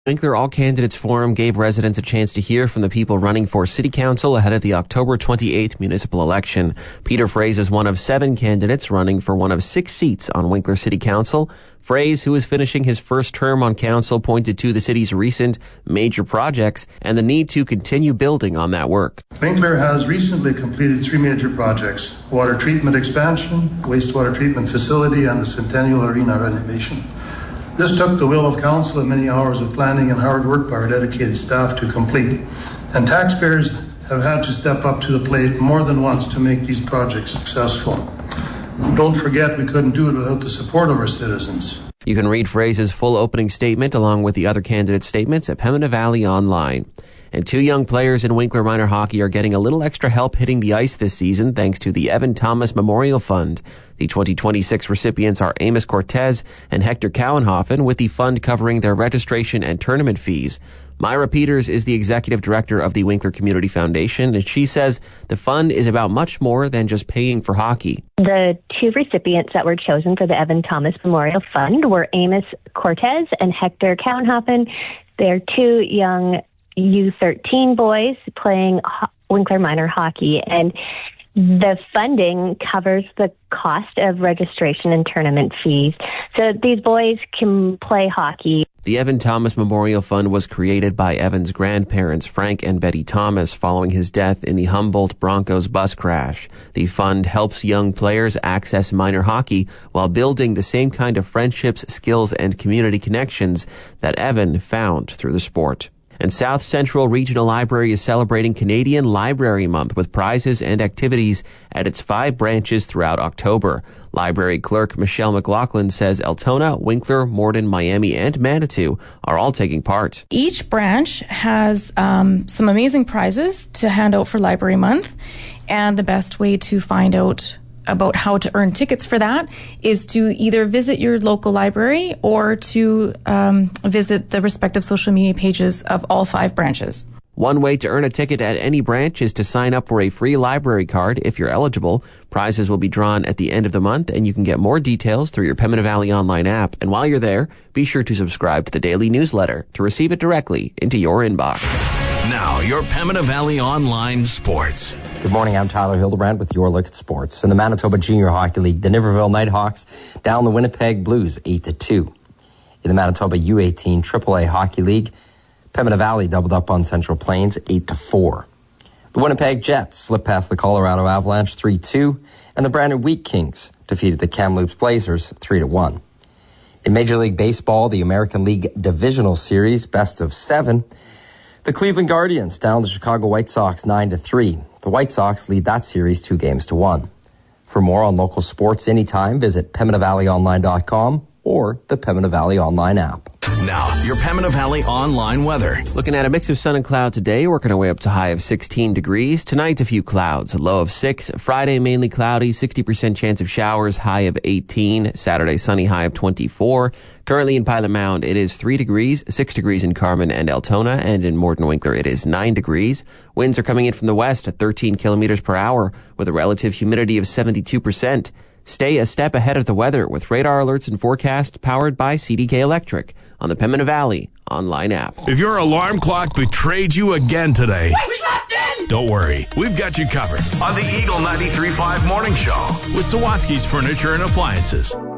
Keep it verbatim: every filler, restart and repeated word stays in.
Winkler All Candidates Forum gave residents a chance to hear from the people running for city council ahead of the October twenty-eighth municipal election. Peter Frais is one of seven candidates running for one of six seats on Winkler City Council. Frais, who is finishing his first term on council, pointed to the city's recent major projects and the need to continue building on that work. Winkler has recently completed three major projects: water treatment expansion, wastewater treatment facility, and the Centennial Arena renovation. This took the will of council and many hours of planning and hard work by our dedicated staff to complete. And taxpayers have had to step up to the plate more than once to make these projects successful. Don't forget, we couldn't do it without the support of our citizens. You can read Fraser's full opening statement along with the other candidate statements at Pembina Valley Online. And two young players in Winkler Minor Hockey are getting a little extra help hitting the ice this season thanks to the Evan Thomas Memorial Fund. The twenty twenty-six recipients are Amos Cortez and Hector Cowenhofen, with the fund covering their registration and tournament fees. Myra Peters is the executive director of the Winkler Community Foundation, and she says the fund is about much more than just paying for hockey. The two recipients that were chosen for the Evan Thomas Memorial Fund were Amos Cortez and Hector Cowenhofen. They're two young U thirteen boys playing ho- Winkler Minor Hockey, and the funding covers the cost of registration and tournament fees, so these boys can play hockey. The Evan Thomas Memorial Fund was created by Evan's grandparents, Frank and Betty Thomas, following his death in the Humboldt Broncos bus crash. The fund helps young players access minor hockey while building the same kind of friendships, skills, and community connections that Evan found through the sport. And South Central Regional Library is celebrating Canadian Library Month with prizes and activities at its five branches throughout October. Library clerk Michelle McLaughlin says Altona, Winkler, Morden, Miami, and Manitou are all taking part. Each branch has um, some amazing prizes to hand out for Library Month, and the best way to find out about how to earn tickets for that is to either visit your local library or to um, visit the respective social media pages of all five branches. One way to earn a ticket at any branch is to sign up for a free library card if you're eligible. Prizes will be drawn at the end of the month, and you can get more details through your Pembina Valley Online app. And while you're there, be sure to subscribe to the daily newsletter to receive it directly into your inbox. Now, your Pembina Valley Online Sports. Good morning, I'm Tyler Hildebrand with your look at sports. In the Manitoba Junior Hockey League, the Niverville Nighthawks down the Winnipeg Blues eight to two. In the Manitoba U eighteen triple A Hockey League, Pembina Valley doubled up on Central Plains eight to four. The Winnipeg Jets slipped past the Colorado Avalanche three two, and the Brandon Wheat Kings defeated the Kamloops Blazers three to one. In Major League Baseball, the American League Divisional Series best of seven, the Cleveland Guardians down the Chicago White Sox nine to three. The White Sox lead that series two games to one. For more on local sports anytime, visit Pembina Valley Online dot com or the Pembina Valley Online app. Now, your Pembina Valley Online weather. Looking at a mix of sun and cloud today, working our way up to high of sixteen degrees. Tonight, a few clouds, a low of six. Friday, mainly cloudy, sixty percent chance of showers, high of eighteen. Saturday, sunny, high of twenty-four. Currently in Pilot Mound, it is three degrees, six degrees in Carman and Altona, and in Morden Winkler, it is nine degrees. Winds are coming in from the west at thirteen kilometers per hour with a relative humidity of seventy-two percent. Stay a step ahead of the weather with radar alerts and forecasts powered by C D K Electric on the Pembina Valley Online app. If your alarm clock betrayed you again today, don't worry. We've got you covered on the Eagle ninety-three point five Morning Show with Sawatsky's Furniture and Appliances.